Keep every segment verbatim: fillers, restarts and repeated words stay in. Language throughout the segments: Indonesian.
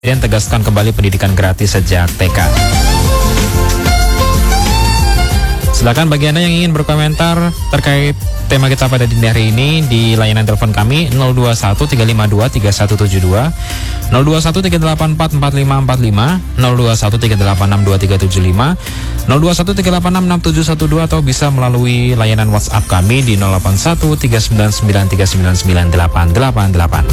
Dan tegaskan kembali pendidikan gratis sejak T K. Silakan bagi Anda yang ingin berkomentar terkait tema kita pada dini hari ini di layanan telepon kami nol dua satu tiga lima dua tiga satu tujuh dua, nol dua satu tiga delapan empat empat lima empat lima, nol dua satu tiga delapan enam dua tiga tujuh lima, nol dua satu tiga delapan enam enam tujuh satu dua, atau bisa melalui layanan WhatsApp kami di nol delapan satu tiga sembilan sembilan tiga sembilan sembilan delapan delapan delapan.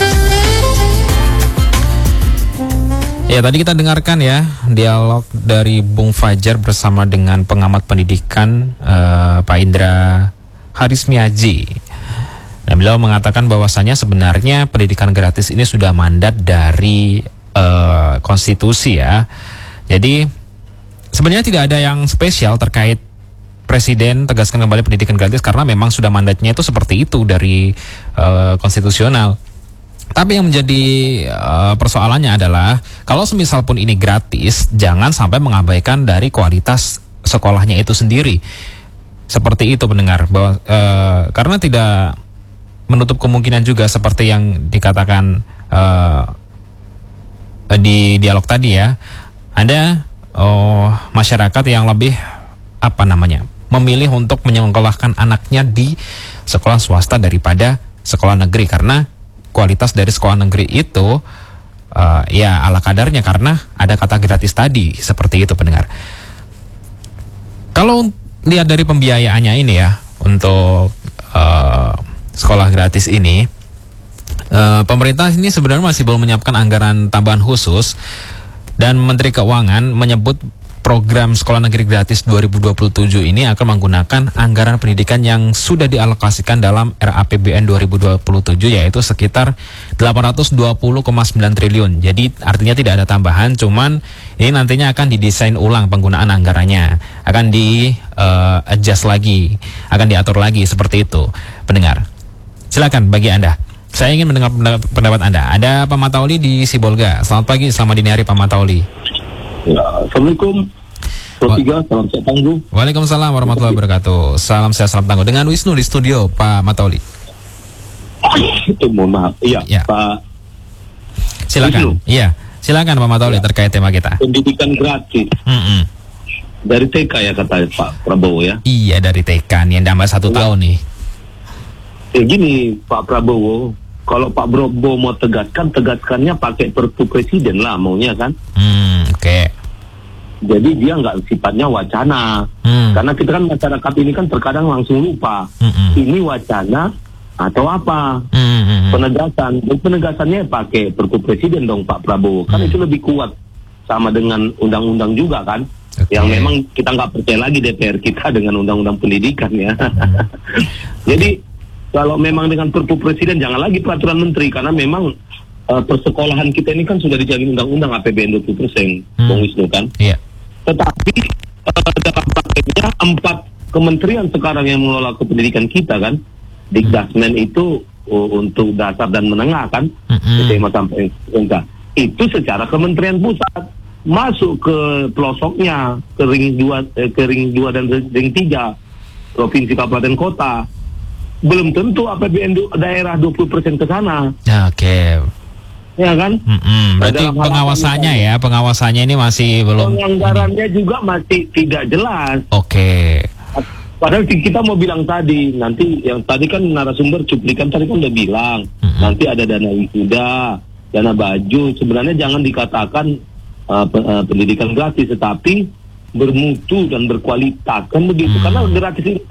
Ya, tadi kita dengarkan ya dialog dari Bung Fajar bersama dengan pengamat pendidikan uh, Pak Indra Harismiaji. Dan beliau mengatakan bahwasannya sebenarnya pendidikan gratis ini sudah mandat dari uh, konstitusi ya. Jadi sebenarnya tidak ada yang spesial terkait Presiden tegaskan kembali pendidikan gratis karena memang sudah mandatnya itu seperti itu dari uh, konstitusional. Tapi yang menjadi uh, persoalannya adalah kalau semisal pun ini gratis, jangan sampai mengabaikan dari kualitas sekolahnya itu sendiri. Seperti itu pendengar, bahwa uh, karena tidak menutup kemungkinan juga seperti yang dikatakan uh, di dialog tadi ya, ada oh, masyarakat yang lebih apa namanya memilih untuk menyekolahkan anaknya di sekolah swasta daripada sekolah negeri karena kualitas dari sekolah negeri itu uh, ya ala kadarnya karena ada kata gratis tadi, seperti itu pendengar. Kalau lihat dari pembiayaannya ini ya untuk uh, sekolah gratis ini, uh, pemerintah ini sebenarnya masih belum menyiapkan anggaran tambahan khusus, dan Menteri Keuangan menyebut program sekolah negeri gratis dua ribu dua puluh tujuh ini akan menggunakan anggaran pendidikan yang sudah dialokasikan dalam R A P B N dua ribu dua puluh tujuh, yaitu sekitar delapan ratus dua puluh koma sembilan triliun. Jadi artinya tidak ada tambahan, cuman ini nantinya akan didesain ulang penggunaan anggarannya, akan di uh, adjust lagi, akan diatur lagi seperti itu pendengar. Silakan bagi Anda. Saya ingin mendengar pendapat Anda. Ada Pak Matauli di Sibolga. Selamat pagi, selamat dini hari Pak Matauli. Ya, Assalamualaikum. Tiga, salam sehat tangguh. Waalaikumsalam warahmatullahi wabarakatuh. Salam sehat salam tangguh. Dengan Wisnu di studio, Pak Matauli. Itu mohon maaf. Iya, ya. Pak. Silakan. Iya, silakan Pak Matauli ya. Terkait tema kita. Pendidikan gratis. Mm-mm. Dari T K ya kata Pak Prabowo ya. Iya, dari T K nih, nambah satu ya. tahun nih. Ya gini Pak Prabowo, kalau Pak Prabowo mau tegaskan, tegaskannya pakai Perpu Presiden lah maunya kan. Hmm, oke. Okay. Jadi dia nggak sifatnya wacana. Hmm. Karena kita kan masyarakat ini kan terkadang langsung lupa. Hmm. Ini wacana atau apa? Hmm. Penegasan. Dan penegasannya pakai Perpu Presiden dong Pak Prabowo. Kan hmm. itu lebih kuat sama dengan undang-undang juga kan. Okay. Yang memang kita nggak percaya lagi D P R kita dengan undang-undang pendidikan ya. Hmm. Jadi kalau memang dengan Perpu Presiden jangan lagi peraturan menteri, karena memang uh, persekolahan kita ini kan sudah dijamin undang-undang A P B N dua puluh persen, hmm. Bung Wisnu kan. Iya. Tetapi uh, dalam prakteknya empat kementerian sekarang yang mengelola kependidikan kita kan, Dikdasmen hmm. itu uh, untuk dasar dan menengah kan, S M A sampai S M K. Itu secara kementerian pusat masuk ke pelosoknya, ke ring dua, eh, ke ring dua dan ring tiga, provinsi, kabupaten, kota. Belum tentu A P B N daerah dua puluh persen ke sana. Oke. Okay. Ya kan? Mm-mm. Berarti pengawasannya ya, pengawasannya ini masih belum. Penganggarannya juga masih tidak jelas. Oke. Okay. Padahal kita mau bilang tadi, nanti yang tadi kan narasumber cuplikan tadi kan udah bilang, mm-hmm. nanti ada dana wisuda, dana baju. Sebenarnya jangan dikatakan uh, pendidikan gratis, tetapi bermutu dan berkualitas kan begitu. Mm. Karena gratis itu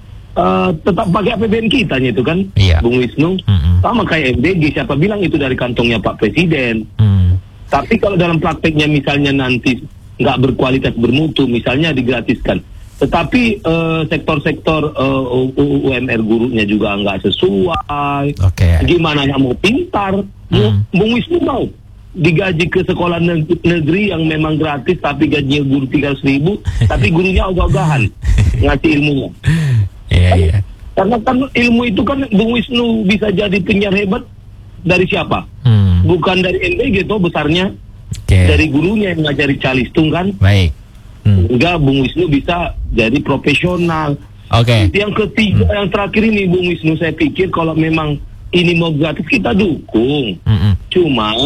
Uh, tetap pakai A P B N kita itu kan, iya. Bung Wisnu. Mm-hmm. Sama kayak M D G, siapa bilang itu dari kantongnya Pak Presiden. Mm. Tapi kalau dalam prakteknya misalnya nanti nggak berkualitas bermutu, misalnya digratiskan, tetapi uh, sektor-sektor uh, U M R gurunya juga nggak sesuai. Okay. Gimana yang mau pintar? Mm. Bung Wisnu mau digaji ke sekolah negeri yang memang gratis, tapi gajinya guru tiga ratus ribu, tapi gurunya ogah-ogahan ngasih ilmunya. Iya, iya. Karena kan ilmu itu kan Bung Wisnu bisa jadi penyiar hebat dari siapa? Hmm. Bukan dari M D G toh besarnya. Okay. Dari gurunya yang ngajari calistung kan. Baik. Hmm. Enggak, Bung Wisnu bisa jadi profesional. Oke. Okay. Yang ketiga, hmm. yang terakhir ini Bung Wisnu, saya pikir kalau memang ini mau gratis kita dukung. Hmm. Cuman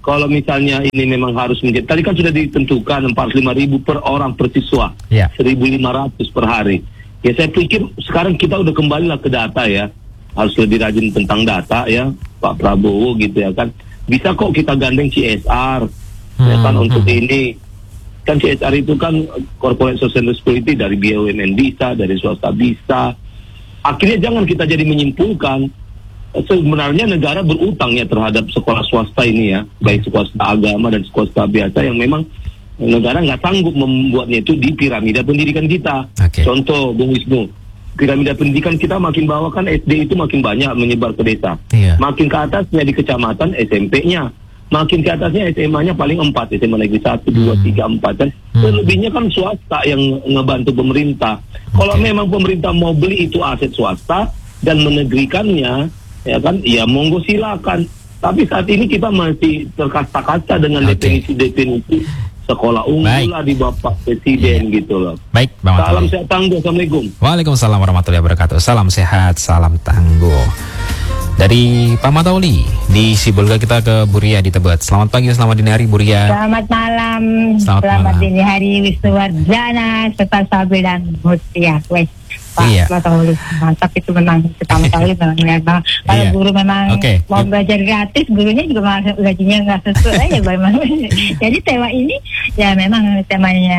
kalau misalnya ini memang harus menjadi, tadi kan sudah ditentukan empat puluh lima ribu per orang per siswa, yeah. seribu lima ratus per hari. Ya saya pikir sekarang kita udah kembalilah ke data ya, harus lebih rajin tentang data ya, Pak Prabowo gitu ya kan. Bisa kok kita gandeng C S R hmm. ya kan untuk hmm. ini. Kan C S R itu kan Corporate Social Responsibility, dari B U M N bisa, dari swasta bisa. Akhirnya jangan kita jadi menyimpulkan sebenarnya negara berutang ya terhadap sekolah swasta ini ya, baik swasta agama dan swasta biasa yang memang negara nggak sanggup membuatnya itu di piramida pendidikan kita. Okay. Contoh Bung Wisnu, piramida pendidikan kita makin bawah kan S D itu makin banyak menyebar ke desa. Yeah. Makin ke atasnya di kecamatan S M P-nya. Makin ke atasnya S M A-nya paling empat, S M A negeri satu, dua, tiga, empat, dan selebihnya kan swasta yang ngebantu pemerintah. Okay. Kalau memang pemerintah mau beli itu aset swasta dan menegrikannya, ya kan, ya monggo silakan. Tapi saat ini kita masih terkasta-kasta dengan okay. definisi-definisi sekolah unggul lah di Bapak Presiden yeah. gitu loh. Baik, Bang Salam sehat tangguh, Assalamualaikum. Waalaikumsalam warahmatullahi wabarakatuh. Salam sehat, salam tangguh. Dari Pak Matauli di Sibolga kita ke Buria di Tebet. Selamat pagi, selamat dini hari Buria. Selamat malam. Selamat, selamat malam. dini hari Wisnuwardana serta Sabil dan Mutia. Wes, Pak iya. Matauli mantap itu memang kita Matauli memang lihat banget. Kalau iya. guru memang okay. mau belajar gratis, gurunya juga malah gajinya nggak sesuai ya bagaimana. Jadi tema ini ya memang temanya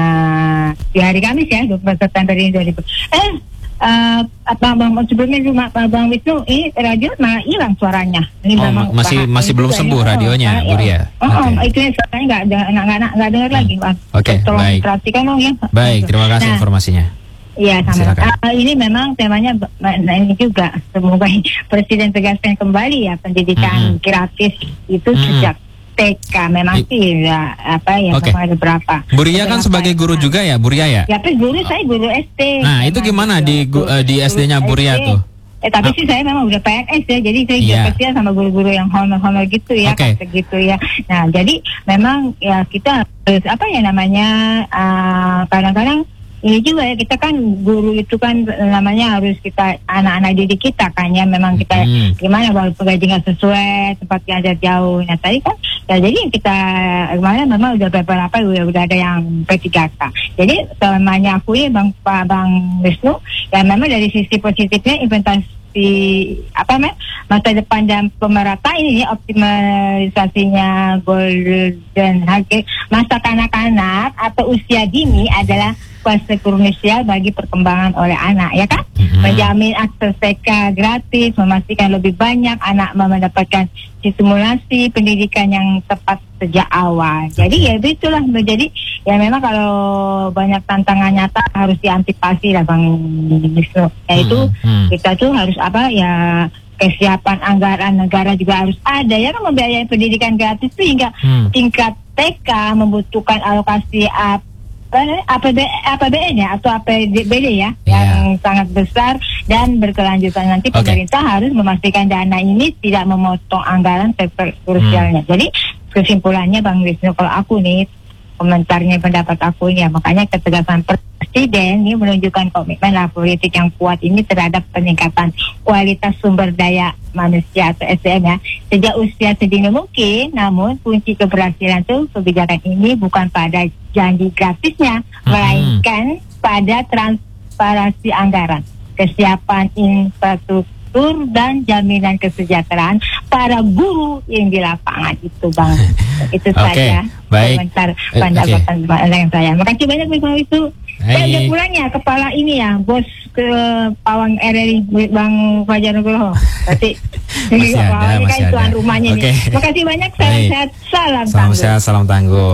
di hari Kamis ya, dua puluh September ini dua ribu. Eh Uh, Bang Bang sebelumnya cuma Bang Wisnu ini radio malah hilang suaranya. Ini oh, masih masih belum sembuh ya, radionya, oh, Buria. Oh, oh, okay. Itu suaranya nggak nggak nggak nggak dengar hmm. lagi, Bang. Oke, okay, baik. Perhatikan dong ya. Baik, terima kasih nah, informasinya. Iya, sama. Uh, ini memang temanya nah ini juga semoga Presiden tegaskan kembali ya pendidikan mm-hmm. gratis itu mm-hmm. sejak T K memang sih ya apa ya okay. ada berapa. Buria kan sebagai guru ya. juga ya, Buria ya? Ya, tapi guru saya guru S D. Nah, itu gimana di guru, uh, di S D-nya Buria S D. tuh? Eh tapi oh. sih saya memang udah P N S ya, jadi saya juga kasihan sama guru-guru yang honor-honor gitu ya, okay. gitu ya. Nah, jadi memang ya kita harus apa ya namanya uh, kadang-kadang ini juga ya, kita kan guru itu kan namanya harus kita anak-anak didik kita kan ya, memang kita hmm. gimana kalau gaji nggak sesuai, tempat kerja jauh. Nah tadi kan ya jadi kita kemarin memang udah beberapa udah, udah ada yang P tiga K. Jadi temannya aku ini Bang Pak Bang Wisnu ya memang dari sisi positifnya investasi apa namanya masa depan dan pemerataan ini optimalisasinya golden harga masa kanak-kanak atau usia dini adalah fase krusial bagi perkembangan oleh anak ya kan, mm-hmm. menjamin akses T K gratis, memastikan lebih banyak anak mendapatkan stimulasi pendidikan yang tepat sejak awal. Jadi ya itulah menjadi ya memang kalau banyak tantangan nyata harus diantisipasi lah Bang Wisnu. Yaitu mm-hmm. kita tuh harus apa ya kesiapan anggaran negara juga harus ada ya kan, membiayai pendidikan gratis sehingga mm. tingkat T K membutuhkan alokasi apa A P B N ya atau A P B D ya yeah. yang sangat besar dan berkelanjutan. Nanti okay. pemerintah harus memastikan dana ini tidak memotong anggaran sektor krusialnya. Hmm. Jadi kesimpulannya Bang Wisnu, kalau aku nih komentarnya pendapat aku ini ya, makanya ketegasan Presiden ini menunjukkan komitmen lah politik yang kuat ini terhadap peningkatan kualitas sumber daya manusia atau S D M ya sejak usia sedini mungkin. Namun kunci keberhasilan itu kebijakan ini bukan pada janji gratisnya, hmm. melainkan pada transparansi anggaran, kesiapan infrastruktur dan jaminan kesejahteraan para guru yang di lapangan itu Bang. Itu okay. saja komentar pendapat okay. saya. Makasih banyak Bang Wisnu. Saya udah pulang ya kepala ini ya bos ke Pawang R R I Bang Fajar Nugroho. Berarti masih ada, masih kan tuan ada. rumahnya okay. nih. Makasih banyak, salam sehat, salam, salam tangguh. Sehat, salam tangguh.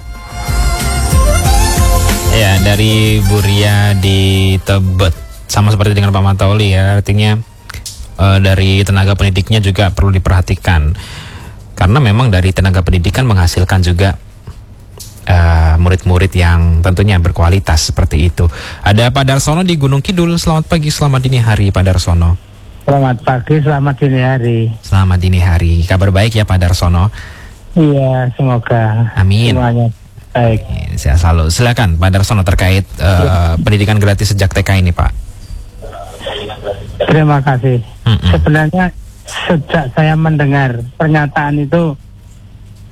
Ya, dari Buria di Tebet sama seperti dengan Pak Matauli ya, artinya uh, dari tenaga pendidiknya juga perlu diperhatikan karena memang dari tenaga pendidikan menghasilkan juga uh, murid-murid yang tentunya berkualitas seperti itu. Ada Pak Darsono di Gunung Kidul. Selamat pagi, selamat dini hari Pak Darsono. Selamat pagi, selamat dini hari. Selamat dini hari. Kabar baik ya Pak Darsono? Iya, semoga. Amin. Semuanya baik. Saya selalu. Silakan Pak Darsono terkait uh, pendidikan gratis sejak T K ini Pak. Terima kasih. Mm-mm. Sebenarnya sejak saya mendengar pernyataan itu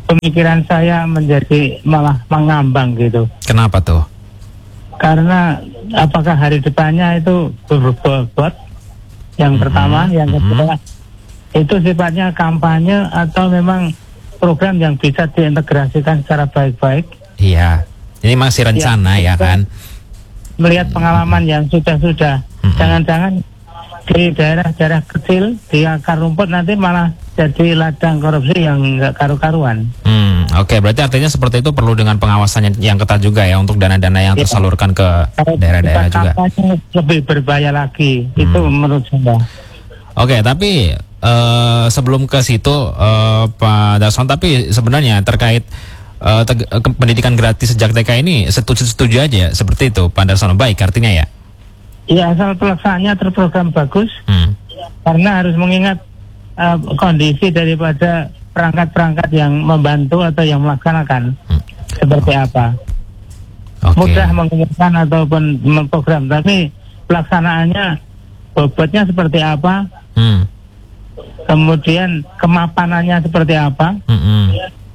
pemikiran saya menjadi malah mengambang gitu. Kenapa tuh? Karena apakah hari depannya itu berbobot? Yang mm-hmm. pertama, yang kedua mm-hmm. itu sifatnya kampanye atau memang program yang bisa diintegrasikan secara baik-baik? Iya, ini masih rencana ya, ya kan? Melihat pengalaman mm-hmm. yang sudah-sudah, mm-hmm. jangan-jangan di daerah-daerah kecil di akar rumput nanti malah jadi ladang korupsi yang nggak karu-karuan. Hmm, Oke, okay. Berarti artinya seperti itu perlu dengan pengawasan yang ketat juga ya untuk dana-dana yang ya. tersalurkan ke Kalau daerah-daerah juga. Lebih berbahaya lagi, hmm. itu menurut saya. Oke, okay, tapi uh, sebelum ke situ uh, Pak Darsono, tapi sebenarnya terkait uh, te- pendidikan gratis sejak T K ini setuju-setuju aja seperti itu Pak Darsono, baik artinya ya? Iya, asal pelaksanaannya terprogram bagus, hmm. karena harus mengingat uh, kondisi daripada perangkat-perangkat yang membantu atau yang melaksanakan hmm. seperti apa. Okay. Mudah mengingatkan ataupun memprogram, tapi pelaksanaannya bobotnya seperti apa, hmm. kemudian kemapanannya seperti apa, hmm.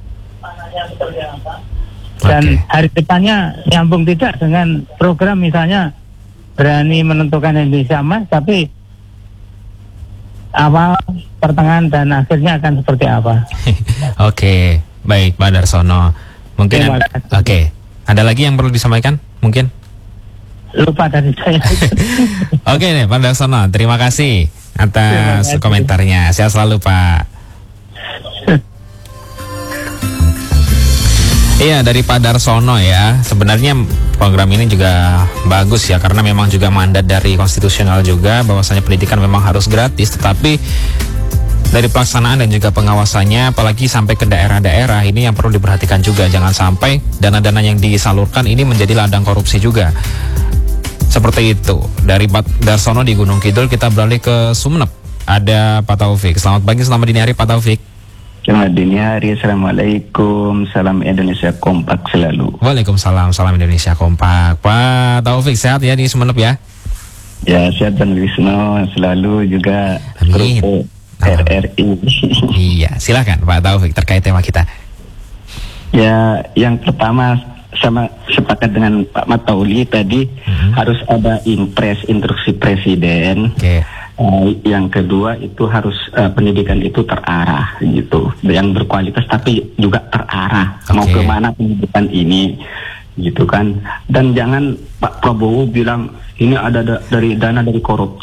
dan okay. hari depannya nyambung tidak dengan program misalnya berani menentukan Indonesia Emas, tapi awal, pertengahan, dan akhirnya akan seperti apa? Oke, okay. Baik Pak Darsono. Mungkin ada, Oke, okay. Ada lagi yang perlu disampaikan? Mungkin? Lupa dari saya. Oke okay, nih Pak Darsono, terima kasih atas terima kasih. komentarnya. Sehat selalu Pak. Iya, dari Pak Darsono ya. Sebenarnya program ini juga bagus ya, karena memang juga mandat dari konstitusional juga bahwasanya pendidikan memang harus gratis, tetapi dari pelaksanaan dan juga pengawasannya apalagi sampai ke daerah-daerah ini yang perlu diperhatikan juga, jangan sampai dana-dana yang disalurkan ini menjadi ladang korupsi juga. Seperti itu. Dari Pak Darsono di Gunung Kidul kita beralih ke Sumeneb. Ada Pak Taufik. Selamat pagi, selamat dini hari Pak Taufik. Selamat dini hari, Assalamualaikum, salam Indonesia kompak selalu. Waalaikumsalam, salam Indonesia kompak. Pak Taufik sehat ya di Sumeneb ya? Ya, sehat dan Wisnu selalu juga. Amin. Grup R R I. Iya, silakan Pak Taufik terkait tema kita. Ya, yang pertama sama sepakat dengan Pak Matauli tadi, mm-hmm. harus ada impres instruksi presiden. Oke. Okay. Uh, yang kedua itu harus uh, pendidikan itu terarah gitu, yang berkualitas tapi juga terarah. Okay. Mau kemana pendidikan ini gitu kan, dan jangan Pak Prabowo bilang ini ada da- dari dana dari koruptor.